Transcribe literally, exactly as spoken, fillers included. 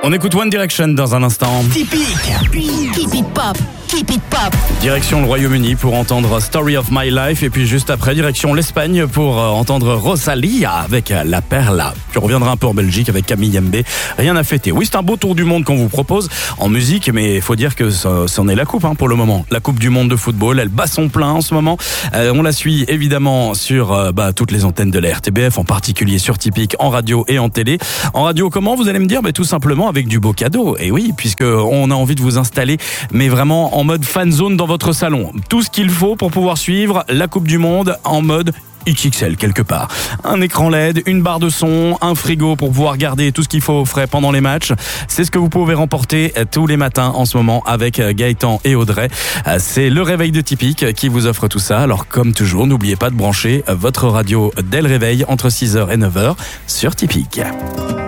On écoute One Direction dans un instant. Typique. Keep it pop. Keep it pop. Direction le Royaume-Uni pour entendre Story of My Life. Et puis juste après, direction l'Espagne pour entendre Rosalía avec La Perla. Puis on reviendra un peu en Belgique avec Camille Mbé. Rien à fêter. Oui, c'est un beau tour du monde qu'on vous propose en musique, mais il faut dire que ça, c'en est la coupe hein, pour le moment. La Coupe du Monde de football, elle bat son plein en ce moment. Euh, on la suit évidemment sur euh, bah, toutes les antennes de la R T B F, en particulier sur Typique, en radio et en télé. En radio, comment vous allez me dire? Bah, tout simplement avec du beau cadeau. Et oui, puisque on a envie de vous installer, mais vraiment en mode fan zone dans votre salon. Tout ce qu'il faut pour pouvoir suivre la Coupe du Monde en mode X X L quelque part. Un écran L E D, une barre de son, un frigo pour pouvoir garder tout ce qu'il faut au frais pendant les matchs. C'est ce que vous pouvez remporter tous les matins en ce moment avec Gaëtan et Audrey. C'est le réveil de Typique qui vous offre tout ça. Alors comme toujours, n'oubliez pas de brancher votre radio dès le réveil entre six heures et neuf heures sur Typique.